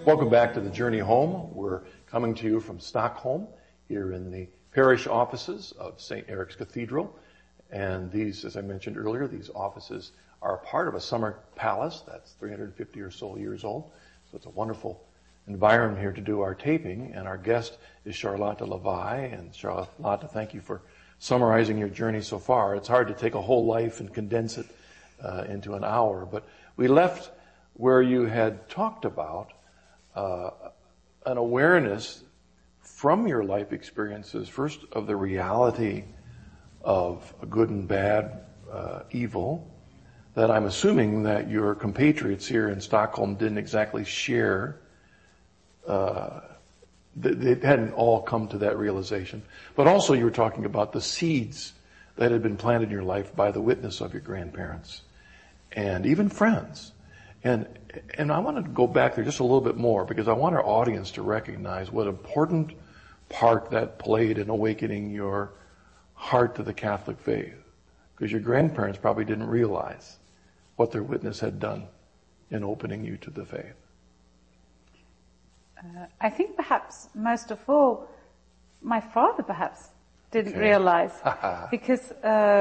Welcome back to the Journey Home. We're coming to you from Stockholm, here in the parish offices of St. Eric's Cathedral. And these, as I mentioned earlier, these offices are a part of a summer palace that's 350 or so years old. So it's a wonderful environment here to do our taping. And our guest is Charlotte Levi. And Charlotte, thank you for summarizing your journey so far. It's hard to take a whole life and condense it into an hour. But we left where you had talked about an awareness from your life experiences, first of the reality of good and bad evil, that I'm assuming that your compatriots here in Stockholm didn't exactly share. They hadn't all come to that realization. But also you were talking about the seeds that had been planted in your life by the witness of your grandparents and even friends. And I want to go back there just a little bit more because I want our audience to recognize what important part that played in awakening your heart to the Catholic faith. Because your grandparents probably didn't realize what their witness had done in opening you to the faith. I think perhaps most of all, my father perhaps didn't realize. Because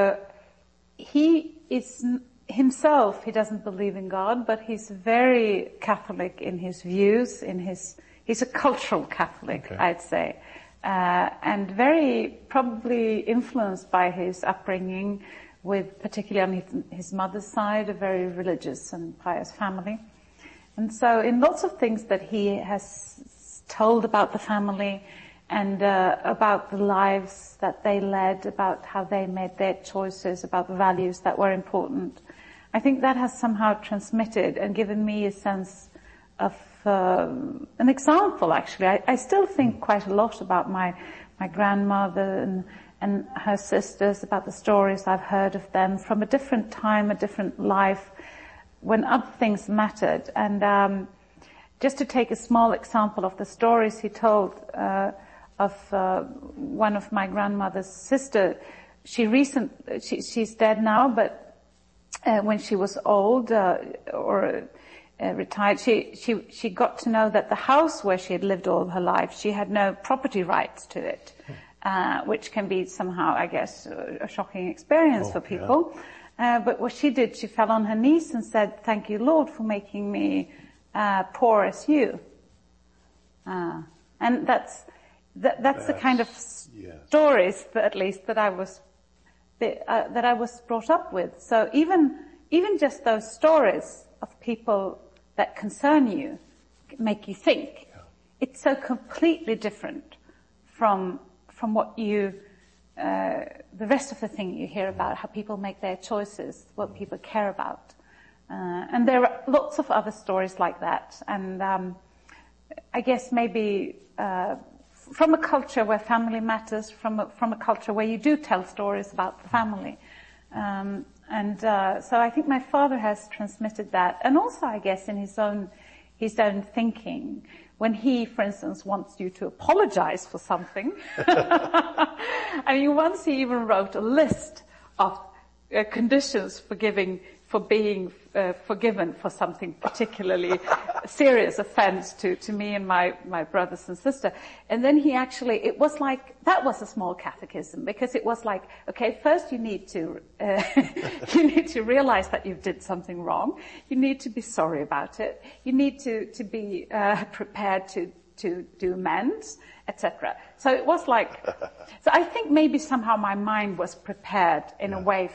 he is himself, he doesn't believe in God, but he's very Catholic in his views, he's a cultural Catholic, I'd say. And very probably influenced by his upbringing with, particularly on his mother's side, a very religious and pious family. And so in lots of things that he has told about the family and about the lives that they led, about how they made their choices, about the values that were important, I think that has somehow transmitted and given me a sense of an example, actually. I still think quite a lot about my grandmother and her sisters, about the stories I've heard of them from a different time, a different life, when other things mattered. And just to take a small example of the stories he told of one of my grandmother's sister, she's dead now, but when she was old or retired, she got to know that the house where she had lived all her life, she had no property rights to it, which can be somehow, I guess, a shocking experience for people. But what she did, she fell on her knees and said, "Thank you, Lord, for making me poor as you." And that's the kind of stories, that, at least, that I was brought up with. So even just those stories of people that concern you make you think. It's so completely different from what you the rest of the thing you hear about, how people make their choices, what people care about. And there are lots of other stories like that. And I guess maybe from a culture where family matters, from a culture where you do tell stories about the family. So I think my father has transmitted that. And also, I guess, in his own thinking, when he, for instance, wants you to apologize for something. I mean, once he even wrote a list of conditions for being forgiven for something particularly serious offense to me and my brothers and sister. And then he actually, it was like, that was a small catechism, because it was like, okay, first you need to realize that you did something wrong. You need to be sorry about it. You need to be prepared to do amends, etc. So it was like, so I think maybe somehow my mind was prepared in a way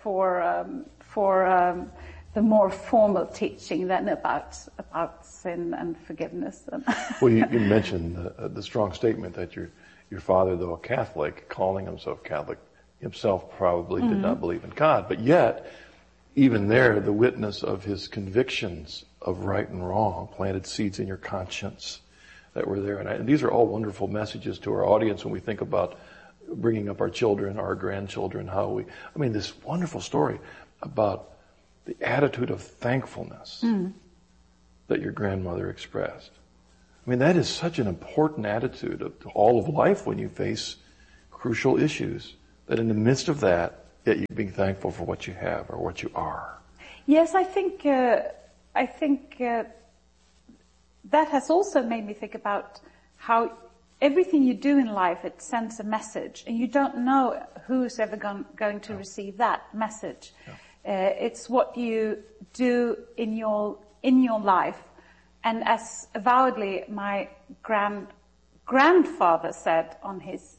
for the more formal teaching than about sin and forgiveness. Well, you mentioned the strong statement that your father, though a Catholic, calling himself Catholic, himself probably did not believe in God. But yet, even there, the witness of his convictions of right and wrong planted seeds in your conscience that were there. And these are all wonderful messages to our audience when we think about bringing up our children, our grandchildren, this wonderful story about the attitude of thankfulness that your grandmother expressed. I mean, that is such an important attitude to all of life when you face crucial issues, that in the midst of that, yet you being thankful for what you have or what you are. Yes, I think that has also made me think about how everything you do in life, it sends a message, and you don't know who's ever going to receive that message. It's what you do in your life. And as avowedly my grandfather said on his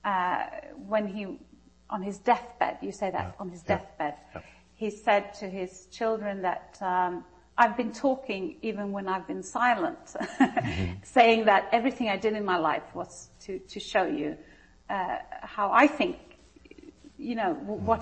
deathbed, you say that, on his deathbed, he said to his children that I've been talking even when I've been silent, saying that everything I did in my life was to show you how I think, what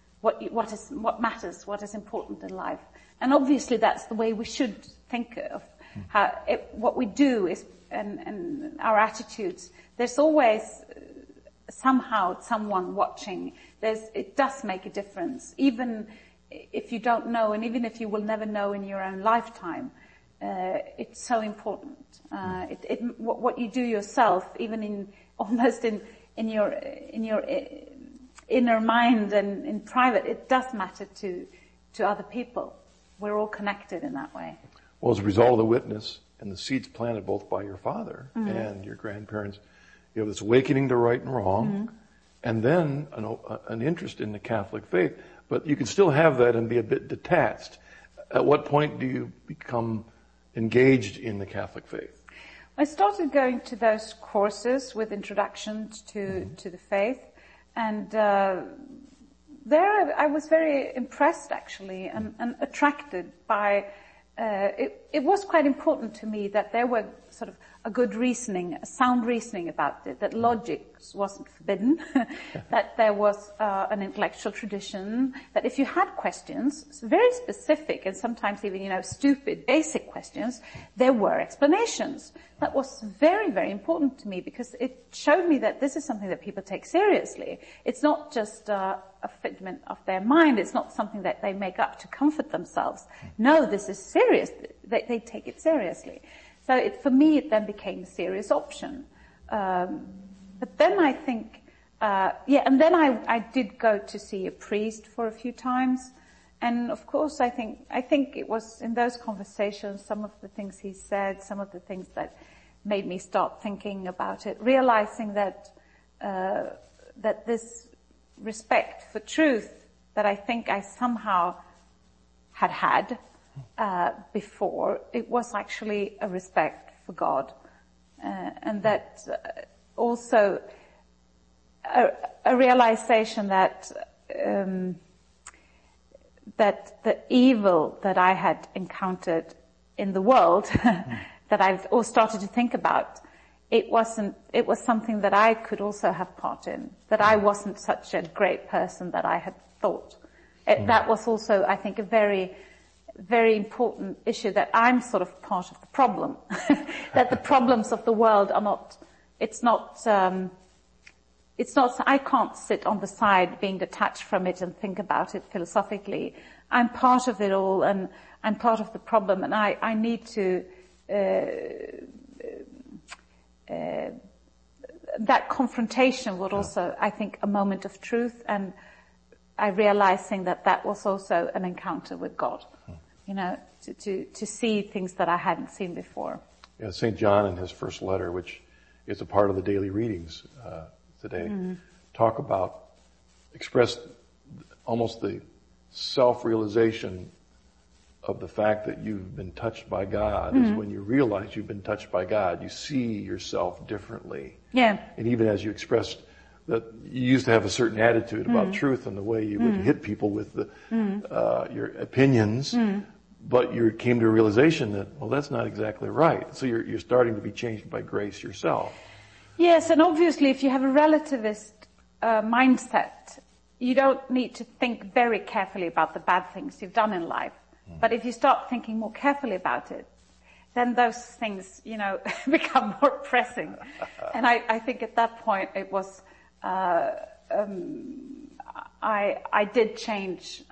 matters, what is important in life. And obviously that's the way we should think of what we do is, and our attitudes. There's always somehow someone watching. It does make a difference, even if you don't know, and even if you will never know in your own lifetime. It's so important. What you do yourself, even almost in your inner mind and in private, it does matter to other people. We're all connected in that way. Well, as a result of the witness and the seeds planted both by your father and your grandparents, you have this awakening to right and wrong, and then an interest in the Catholic faith. But you can still have that and be a bit detached. At what point do you become engaged in the Catholic faith? I started going to those courses with introductions to the faith, and there I was very impressed, actually, and attracted by. It was quite important to me that there were sort of a good reasoning, a sound reasoning about it, that logic wasn't forbidden, that there was an intellectual tradition, that if you had questions, very specific and sometimes even, stupid, basic questions, there were explanations. That was very, very important to me because it showed me that this is something that people take seriously. It's not just a figment of their mind. It's not something that they make up to comfort themselves. No, this is serious. They take it seriously. So for me, it then became a serious option. But then I think, and then I did go to see a priest for a few times. And of course, I think it was in those conversations, some of the things he said, some of the things that made me start thinking about it, realizing that this respect for truth that I think I somehow had before, it was actually a respect for God, and that also a realization that the evil that I had encountered in the world, that I've all started to think about, it was something that I could also have part in, that I wasn't such a great person that I had thought. That was also, I think, a very, very important issue, that I'm sort of part of the problem, that the problems of the world are not, I can't sit on the side being detached from it and think about it philosophically. I'm part of it all, and I'm part of the problem, and I need to, that confrontation was also, I think, a moment of truth, and I realizing that was also an encounter with God, to see things that I hadn't seen before. Yeah, St. John in his first letter, which is a part of the daily readings today, express almost the self-realization of the fact that you've been touched by God is when you realize you've been touched by God. You see yourself differently. Yeah. And even as you expressed that you used to have a certain attitude about truth and the way you would hit people with your opinions, but you came to a realization that, well, that's not exactly right. So you're starting to be changed by grace yourself. Yes, and obviously if you have a relativist mindset, you don't need to think very carefully about the bad things you've done in life. But if you start thinking more carefully about it, then those things, become more pressing. And I think at that point it was, I did change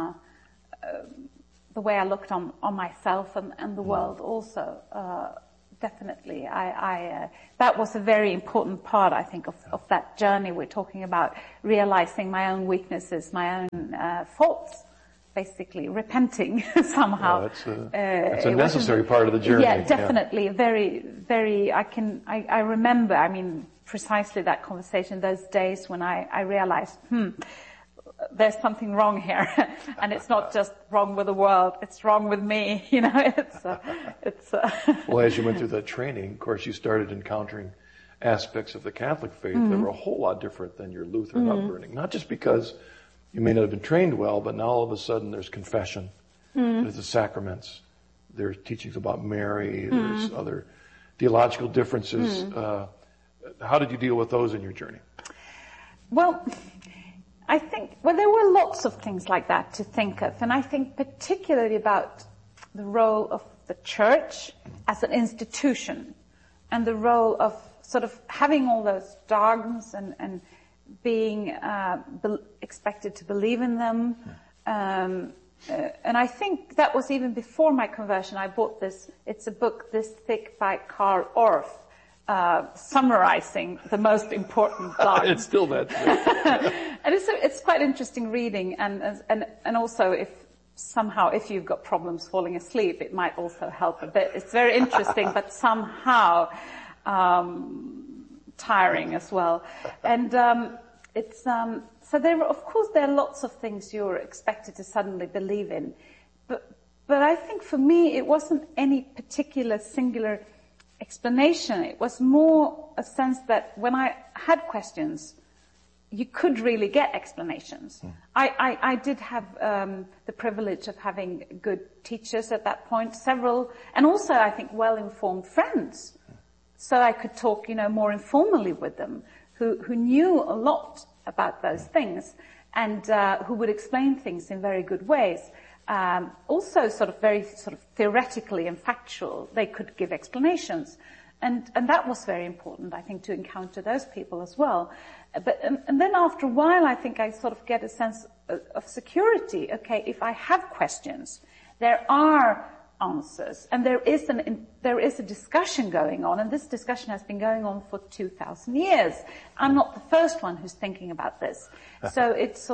the way I looked on myself and the world also. Definitely. That was a very important part, I think, of that journey we're talking about, realizing my own weaknesses, my own faults, basically repenting somehow. It's a necessary part of the journey. Yeah, definitely. Very, very, I remember, I mean, precisely that conversation, those days when I realized, there's something wrong here. And it's not just wrong with the world, it's wrong with me. You know, Well, as you went through that training, of course, you started encountering aspects of the Catholic faith that were a whole lot different than your Lutheran upbringing. Not just because you may not have been trained well, but now all of a sudden there's confession, there's the sacraments, there's teachings about Mary, there's other theological differences. How did you deal with those in your journey? Well, I think, there were lots of things like that to think of, and I think particularly about the role of the church as an institution, and the role of sort of having all those dogmas and being expected to believe in them. And I think that was even before my conversion. I bought this, it's a book this thick by Karl Orff, summarizing the most important dogmas. It's still that thick. And it's quite interesting reading, and also if you've got problems falling asleep, it might also help a bit. It's very interesting, but somehow tiring as well. And so there are lots of things you're expected to suddenly believe in, but I think for me it wasn't any particular singular explanation. It was more a sense that when I had questions, you could really get explanations. I did have the privilege of having good teachers at that point, several, and also I think well-informed friends. So I could talk, more informally with them, who knew a lot about those things, and who would explain things in very good ways. Also very theoretically and factual. They could give explanations. And that was very important, I think, to encounter those people as well. And then after a while, I think I get a sense of security. Okay, if I have questions, there are answers, and there is a discussion going on, and this discussion has been going on for 2,000 years. I'm not the first one who's thinking about this. So it's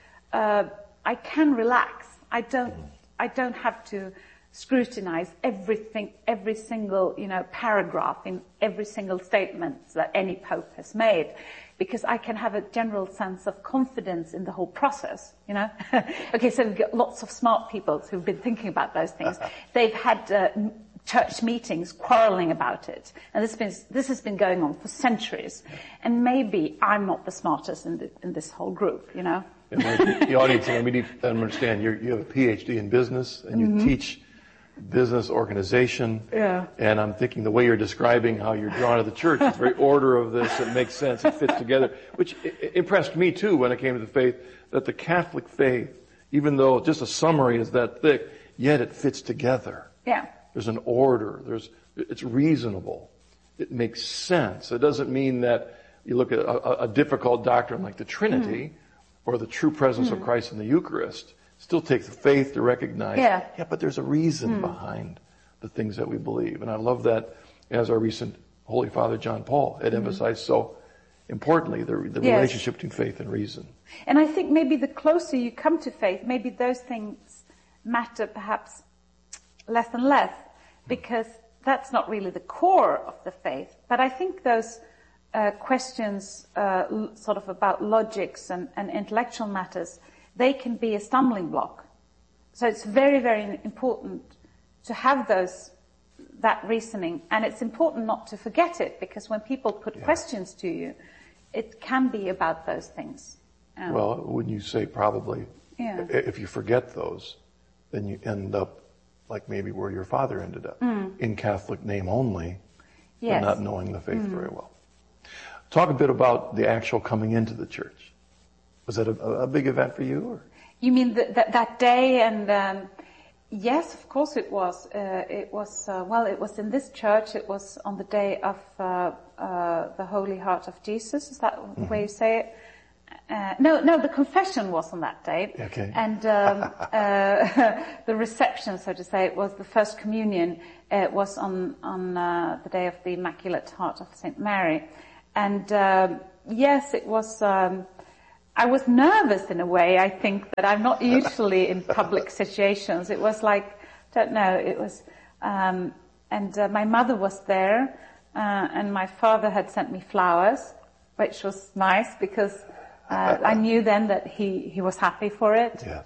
I can relax. I don't have to scrutinize everything, every single, paragraph in every single statement that any pope has made, because I can have a general sense of confidence in the whole process, Okay, so we've got lots of smart people who've been thinking about those things. They've had church meetings quarreling about it, and this has been going on for centuries. And maybe I'm not the smartest in this whole group, And the audience, we need to understand, you have a PhD in business, and you teach business organization. Yeah. And I'm thinking the way you're describing how you're drawn to the church, it's very order of this, it makes sense, it fits together, which impressed me too when I came to the faith, that the Catholic faith, even though just a summary is that thick, yet it fits together. Yeah. There's an order, it's reasonable, it makes sense. It doesn't mean that you look at a difficult doctrine like the Trinity, or the true presence of Christ in the Eucharist. Still takes the faith to recognize, but there's a reason behind the things that we believe. And I love that, as our recent Holy Father John Paul had emphasized so importantly, the relationship between faith and reason. And I think maybe the closer you come to faith, maybe those things matter perhaps less and less, because that's not really the core of the faith. But I think those questions about logics and intellectual matters, they can be a stumbling block. So it's very, very important to have that reasoning, and it's important not to forget it, because when people put questions to you, it can be about those things. Well, wouldn't you say probably, if you forget those, then you end up like maybe where your father ended up, in Catholic name only, but not knowing the faith very well. Talk a bit about the actual coming into the church. Was that a big event for you? Or? You mean that day? And yes, of course it was. It was in this church. It was on the day of the Holy Heart of Jesus. Is that the way you say it? No, the confession was on that day. Okay. And the reception, so to say, it was the First Communion. It was on the day of the Immaculate Heart of St. Mary. And yes, it was I was nervous in a way, I think, that I'm not usually in public situations. It was like, don't know, it was, and my mother was there, and my father had sent me flowers, which was nice because I knew then that he was happy for it. Yes.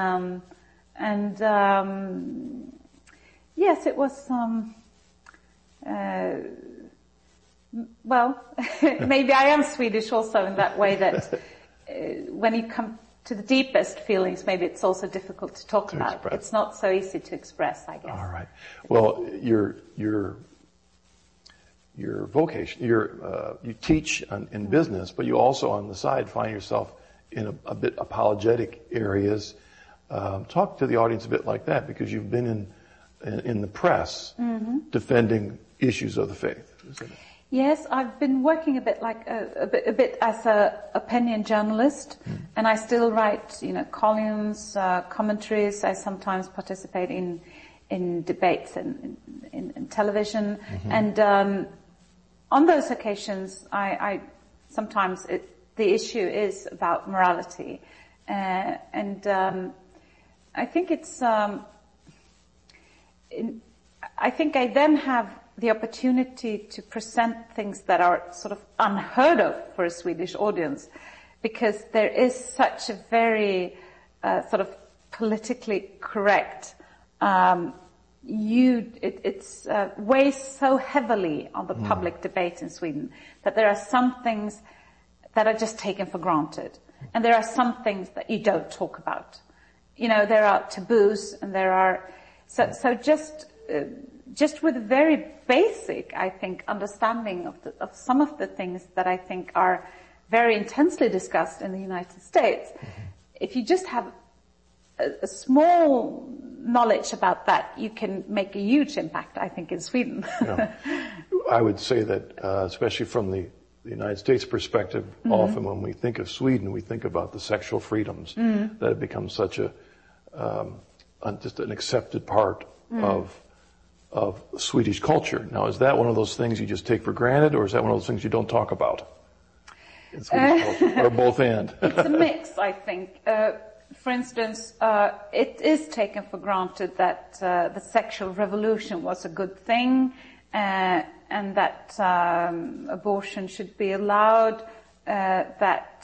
Yes, it was, well, maybe I am Swedish also in that way that when you come to the deepest feelings, maybe it's also difficult to talk about. Express. It's not so easy to express, I guess. All right. Well, your vocation, you teach in business, but you also on the side find yourself in a bit apologetic areas. Talk to the audience a bit like that, because you've been in the press defending issues of the faith. Isn't it? Yes, I've been working a bit like a bit as a opinion journalist, and I still write, columns, commentaries. I sometimes participate in debates in television, and on those occasions, I sometimes the issue is about morality, and I think it's. I think I then have the opportunity to present things that are sort of unheard of for a Swedish audience, because there is such a very sort of politically correct. It's weighs so heavily on the public debate in Sweden that there are some things that are just taken for granted, and there are some things that you don't talk about. There are taboos, and there are so just with a very basic, I think, understanding of some of the things that I think are very intensely discussed in the United States. If you just have a small knowledge about that, you can make a huge impact, I think, in Sweden. I would say that, especially from the United States perspective, often when we think of Sweden, we think about the sexual freedoms that have become such just an accepted part of Swedish culture. Now, is that one of those things you just take for granted, or is that one of those things you don't talk about in Swedish culture, or both and? It's a mix, I think. For instance, it is taken for granted that the sexual revolution was a good thing, and that abortion should be allowed, that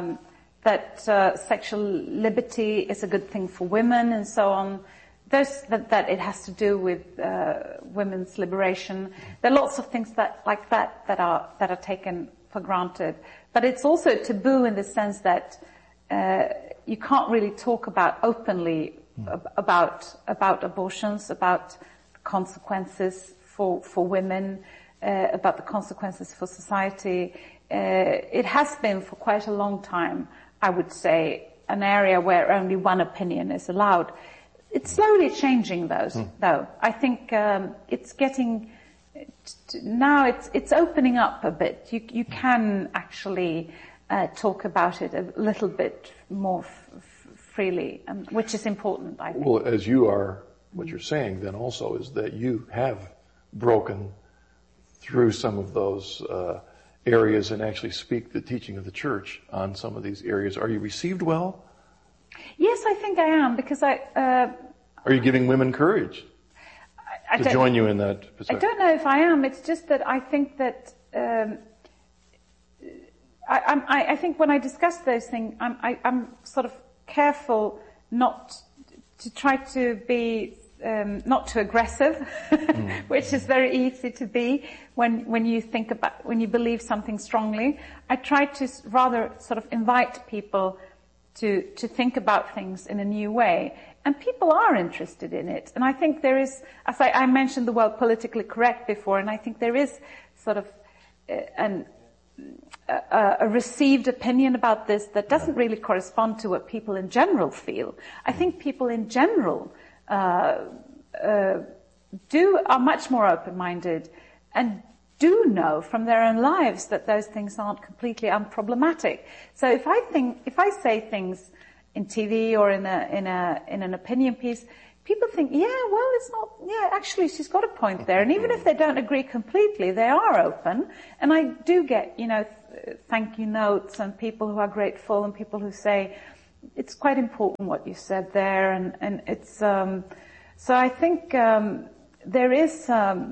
sexual liberty is a good thing for women, and so on. That it has to do with women's liberation. There are lots of things that are taken for granted, but it's also taboo in the sense that you can't really talk about openly about abortions, about the consequences for women, about the consequences for society. It has been for quite a long time, I would say, an area where only one opinion is allowed. It's slowly changing though. I think it's getting now. It's opening up a bit. You can actually talk about it a little bit more freely, which is important, I think. Well, as you are, what you're saying then also is that you have broken through some of those areas and actually speak the teaching of the church on some of these areas. Are you received well? Yes, I think I am, because Are you giving women courage to join you in that position? I don't know if I am. It's just that I think that I think when I discuss those things, I'm sort of careful not to try to be not too aggressive, which is very easy to be when you believe something strongly. I try to rather sort of invite people to think about things in a new way. And people are interested in it. And I think there is, as I mentioned the word politically correct before, and I think there is sort of a received opinion about this that doesn't really correspond to what people in general feel. I think people in general are much more open-minded and do know from their own lives that those things aren't completely unproblematic. So if I say things in TV or in an opinion piece, people think, actually she's got a point there. And even if they don't agree completely, they are open. And I do get, thank you notes and people who are grateful and people who say, it's quite important what you said there. And it's, so I think, there is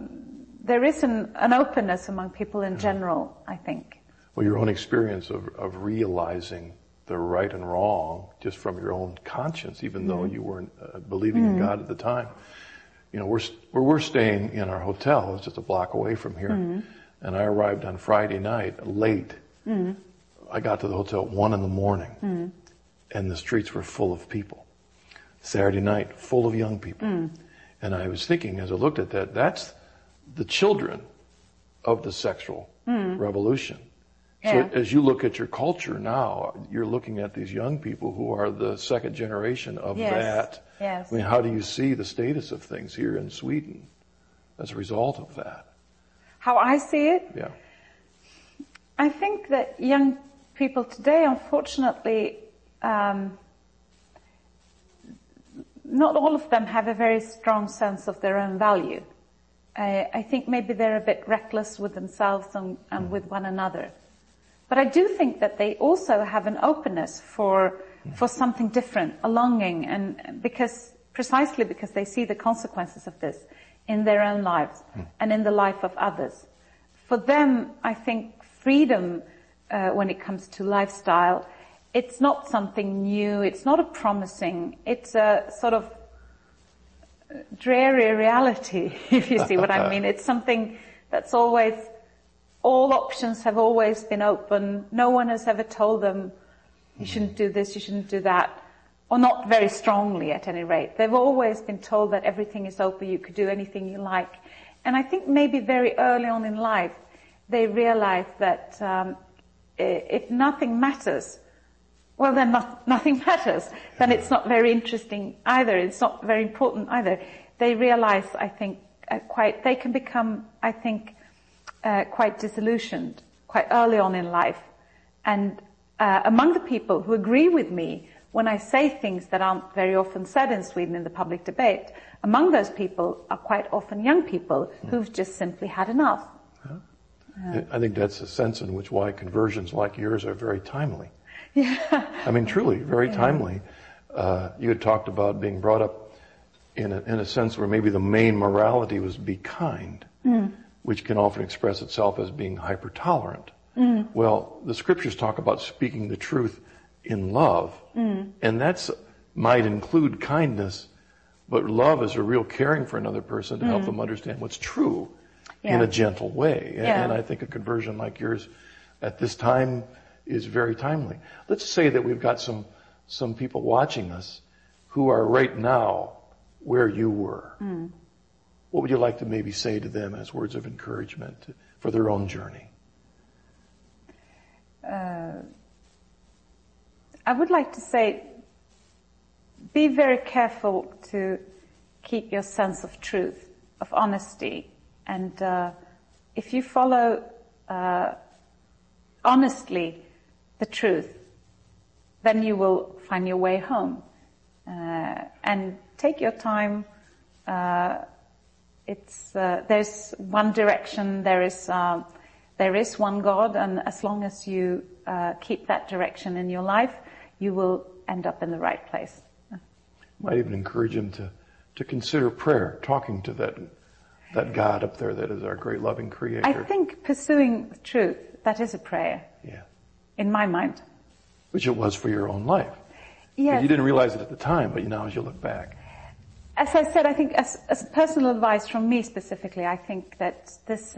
an openness among people in general, I think. Well, your own experience of realizing the right and wrong just from your own conscience, even though you weren't believing in God at the time. Where we're staying in our hotel is just a block away from here. And I arrived on Friday night late. I got to the hotel at 1 a.m. And the streets were full of people. Saturday night, full of young people. And I was thinking, as I looked at that, that's the children of the sexual revolution. So as you look at your culture now, you're looking at these young people who are the second generation of that. Yes. I mean, how do you see the status of things here in Sweden as a result of that? How I see it? Yeah. I think that young people today, unfortunately, not all of them have a very strong sense of their own value. I think maybe they're a bit reckless with themselves and with one another. But I do think that they also have an openness for something different, a longing, and precisely because they see the consequences of this in their own lives and in the life of others. For them, I think freedom, when it comes to lifestyle, it's not something new, it's not a promising, it's a sort of dreary reality, if you see what I mean. It's something that's always, all options have always been open. No one has ever told them, you shouldn't do this, you shouldn't do that. Or not very strongly, at any rate. They've always been told that everything is open, you could do anything you like. And I think maybe very early on in life, they realize that if nothing matters, well, then nothing matters. Then it's not very interesting either. It's not very important either. They realize, I think, they can become, I think, quite disillusioned quite early on in life. And among the people who agree with me when I say things that aren't very often said in Sweden in the public debate, among those people are quite often young people who've just simply had enough. I think that's a sense in which why conversions like yours are very timely. Yeah. I mean, truly, very timely. You had talked about being brought up in a sense where maybe the main morality was be kind, which can often express itself as being hyper-tolerant. Well, the scriptures talk about speaking the truth in love, and that's might include kindness, but love is a real caring for another person to help them understand what's true in a gentle way. And I think a conversion like yours at this time is very timely. Let's say that we've got some people watching us who are right now where you were. What would you like to maybe say to them as words of encouragement for their own journey? I would like to say, be very careful to keep your sense of truth, of honesty. And if you follow honestly the truth, then you will find your way home. And take your time. There's one direction, there is one God, and as long as you keep that direction in your life, you will end up in the right place. Might even encourage him to consider prayer, talking to that God up there that is our great loving Creator. I think pursuing the truth, that is a prayer. Yeah. In my mind. Which it was for your own life. Yes. But you didn't realize it at the time, but now as you look back. As I said, I think as personal advice from me specifically, I think that this,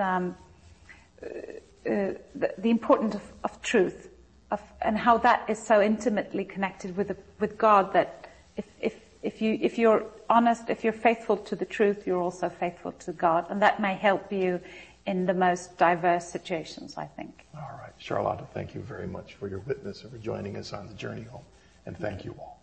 the importance of truth, and how that is so intimately connected with God, that if you're honest, if you're faithful to the truth, you're also faithful to God, and that may help you in the most diverse situations, I think. All right. Charlotta, thank you very much for your witness and for joining us on the journey home. And thank you all.